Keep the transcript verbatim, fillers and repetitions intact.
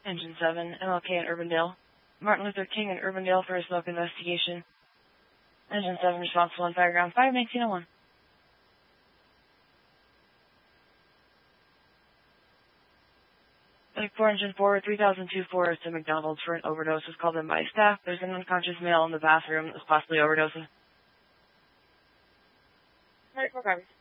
Engine seven, M L K in Urbandale. Martin Luther King in Urbandale for a smoke investigation. Engine seven responsible on Fireground five, nineteen oh one. Like four, Engine four, three thousand two four to McDonald's for an overdose was called in by staff. There's an unconscious male in the bathroom that was possibly overdosing. Right, four copies.